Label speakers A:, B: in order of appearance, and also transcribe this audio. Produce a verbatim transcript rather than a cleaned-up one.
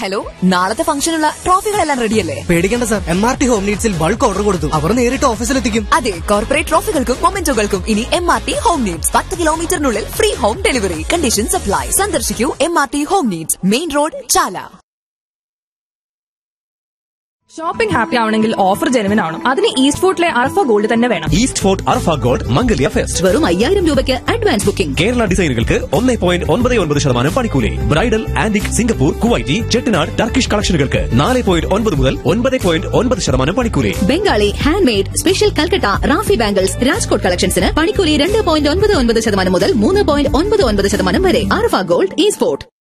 A: Hello, നാളത്തെ ഫംഗ്ഷനുള്ള ട്രോഫികളെല്ലാം റെഡിയല്ലേ?
B: പേടിക്കേണ്ട sir, M R T home നീഡ്സിൽ bulk order കൊടുത്തു. അവർ നേരിട്ട് ഓഫീസിലെത്തിക്കും.
A: അതെ, കോർപ്പറേറ്റ് ട്രോഫികൾക്കും മൊമെന്റോകൾക്കും ഇനി M R T home needs. പത്ത് കിലോമീറ്ററിനുള്ളിൽ free home delivery. Conditions apply. സന്ദർശിക്കൂ M R T home needs, main road, ചാല.
C: ഷോപ്പിംഗ് ഹാപ്പി ആവണമെങ്കിൽ ഓഫർ ജെനുവിൻ ആവണം. അതിന് ഈസ്റ്റ് ഫോർട്ടിലെ അർഫ ഗോൾഡ് തന്നെ വേണം.
D: ഈസ്റ്റ് ഫോർട്ട് അർഫ ഗോൾഡ് മംഗല്യ ഫെസ്റ്റ്.
E: വെറും അയ്യായിരം രൂപയ്ക്ക് അഡ്വാൻസ് ബുക്കിംഗ്.
D: കേരള ഡിസൈനുകൾക്ക് ഒന്ന് പോയിന്റ് ഒൻപത് ഒൻപത് ശതമാനം പണിക്കൂലി. Bridal, antique, Singapore, Kuwaiti, Chettinad, Turkish കളക്ഷനുകൾക്ക് നാല് പോയിന്റ് ഒൻപത് മുതൽ ഒൻപത് പോയിന്റ് ഒൻപത് ശതമാനം പണിക്കൂലി.
E: Bengali, hand made, special Calcutta, Rafi bangles, Rajkot കളക്ഷൻസിന് പണിക്കൂലി രണ്ട് പോയിന്റ് ഒൻപത് ഒൻപത് ശതമാനം മുതൽ മൂന്ന് പോയിന്റ് ഒൻപത് ഒൻപത് ശതമാനം വരെ. Arfa gold, east fort.